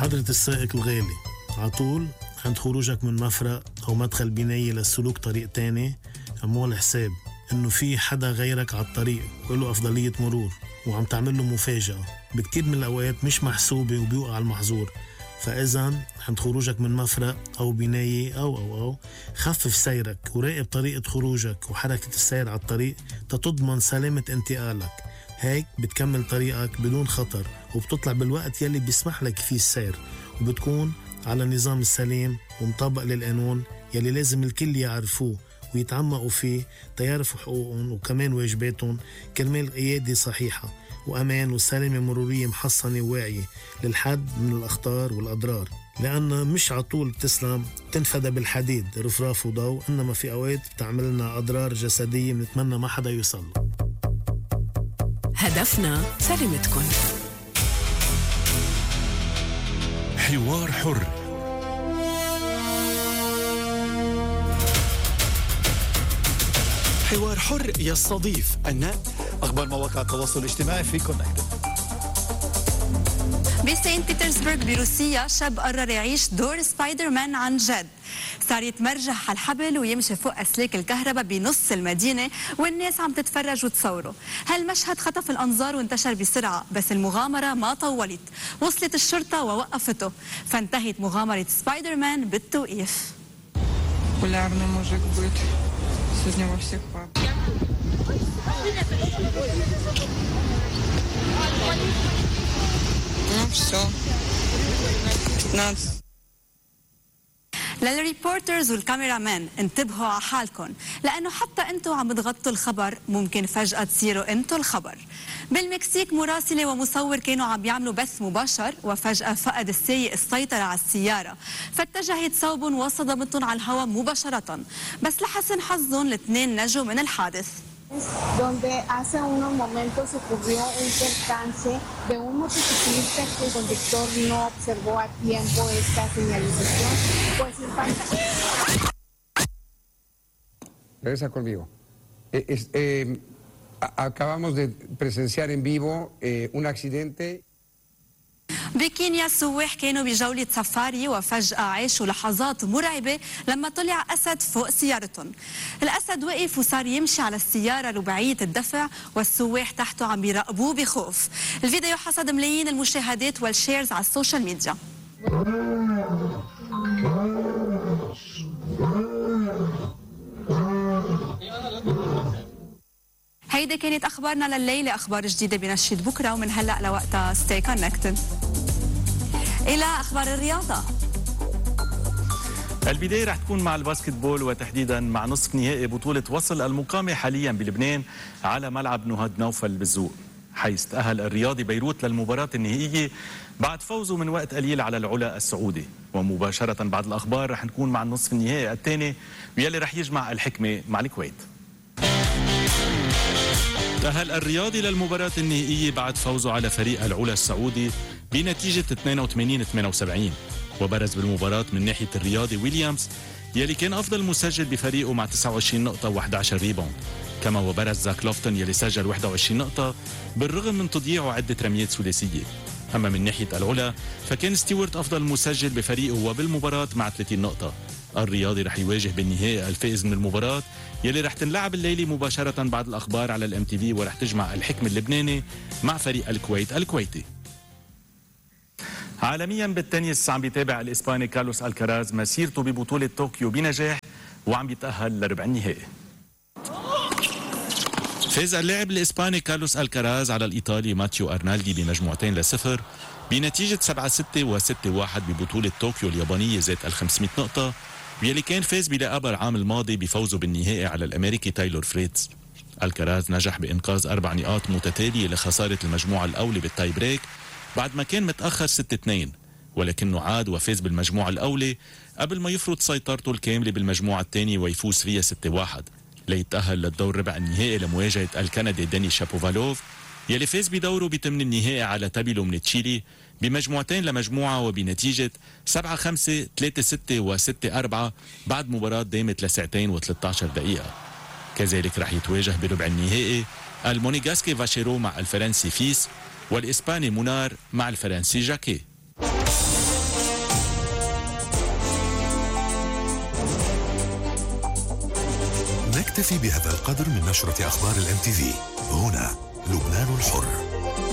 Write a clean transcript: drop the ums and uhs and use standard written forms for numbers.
حضرة السائق الغالي، عطول عند خروجك من مفرق أو مدخل بناية للسلوك طريق تاني عمول حساب إنه في حدا غيرك على الطريق وله أفضلية مرور وعم تعمل له مفاجأة بكتير من الأوقات مش محسوبة وبيوقع المحظور. فإذا عند خروجك من مفرق أو بناية أو خفف سيرك وراقب طريقة خروجك وحركة السير على الطريق تتضمن سلامة انتقالك. هيك بتكمل طريقك بدون خطر وبتطلع بالوقت يلي بيسمح لك فيه السير وبتكون على النظام السليم ومطابق للقانون يلي لازم الكل يعرفوه ويتعمقوا فيه تيعرفوا حقوقهم وكمان واجباتهم كرمال قيادة صحيحة وأمان وسلامة مرورية محصنة وواعية للحد من الأخطار والأضرار. لأن مش عطول بتسلم تنفدى بالحديد رفراف وضوء، إنما في أوقات بتعملنا أضرار جسدية بنتمنى ما حدا يوصل. هدفنا سلامتكن. حوار حر. حوار حر يستضيف أخبار مواقع التواصل الاجتماعي في كونكت. بسين بيترسبرغ بروسيا شاب قرر يعيش دور سبايدر مان عن جد. صار يتمرجح على الحبل ويمشي فوق أسلاك الكهرباء بنص المدينة والناس عم تتفرج وتصوره. هالمشهد خطف الأنظار وانتشر بسرعة، بس المغامرة ما طولت، وصلت الشرطة ووقفته، فانتهت مغامرة سبايدر مان بالتوقيف. Популярный мужик будет сегодня во всех пабах. Ну все. 15. للريبورترز والكاميرا مان انتبهوا على حالكم، لأنه حتى أنتوا عم تغطوا الخبر ممكن فجأة تصيروا أنتوا الخبر. بالمكسيك مراسلة ومصور كانوا عم بيعملوا بث مباشر وفجأة فقد السايق السيطرة على السيارة، فاتجهت صوبهم وصدمتهم على الهواء مباشرة، بس لحسن حظهم الاثنين نجوا من الحادث. donde hace unos momentos ocurrió un percance de un motociclista que el conductor no observó a tiempo esta señalización, pues impacta. Regresa conmigo. Acabamos de presenciar en vivo un accidente. بكينيا السواح كانوا بجولة سفاري وفجأة عاشوا لحظات مرعبة لما طلع أسد فوق سيارتهم. الأسد وقف وصار يمشي على السيارة رباعية الدفع والسواح تحته عم بيراقبوه بخوف. الفيديو حصد ملايين المشاهدات والشيرز على السوشيال ميديا. هيدي كانت أخبارنا لليلة، أخبار جديدة بنشرة بكرة ومن هلأ لوقتها stay connected. إلى أخبار الرياضة. البداية رح تكون مع الباسكتبول وتحديدا مع نصف نهائي بطولة وصل المقامة حاليا بلبنان على ملعب نهاد نوفل بالزوق، حيث تأهل الرياضي بيروت للمباراة النهائية بعد فوزه من وقت قليل على العلا السعودي. ومباشرة بعد الأخبار رح نكون مع النصف النهائي الثاني ويلي رح يجمع الحكمة مع الكويت. تأهل الرياضي للمباراة النهائية بعد فوزه على فريق العلا السعودي بنتيجة 82-78، وبرز بالمباراة من ناحية الرياضي ويليامز يلي كان أفضل مسجل بفريقه مع 29 نقطة و11 ريباوند، كما وبرز زاك لوفتون يلي سجل 21 نقطة بالرغم من تضييعه عدة رميات ثلاثية. أما من ناحية العلا فكان ستيوارت أفضل مسجل بفريقه وبالمباراة مع 30 نقطة. الرياضي رح يواجه بالنهائي الفائز من المباراة يلي رح تنلعب الليلة مباشرة بعد الأخبار على الMTV، ورح تجمع الحكم اللبناني مع فريق الكويت الكويتي. عالميا بالتنس عم بيتابع الإسباني كارلوس الكراز مسيرته ببطولة طوكيو بنجاح وعم بيتأهل لربع النهائي. فاز اللاعب الإسباني كارلوس الكراز على الإيطالي ماتيو أرنالدي بمجموعتين ل0 بنتيجة 7-6 و6-1 ببطولة طوكيو اليابانية ذات 500 نقطة، يلي كان فاز بلقبها العام الماضي بفوزه بالنهائي على الأمريكي تايلور فريتز. الكراز نجح بإنقاذ 4 نقاط متتالية لخسارة المجموعة الأولى بالتاي بريك بعد ما كان متأخر 6-2، ولكنه عاد وفاز بالمجموعة الأولى قبل ما يفرض سيطرته الكاملة بالمجموعة الثانية ويفوز فيها 6-1 ليتأهل للدور ربع النهائي لمواجهة الكندي داني شابوفالوف يلي فاز بدوره بثمن النهائي على تابيلو من تشيلي بمجموعتين لمجموعة وبنتيجة 7-5 3-6 و6-4 بعد مباراة دامت لساعتين و13 دقيقة. كذلك رح يتواجه بربع النهائي المونيغاسكي فاشيرو مع الفرنسي فيس والإسباني مونار مع الفرنسي جاكي. نكتفي بهذا القدر من نشرة أخبار الMTV. هنا لبنان الحر.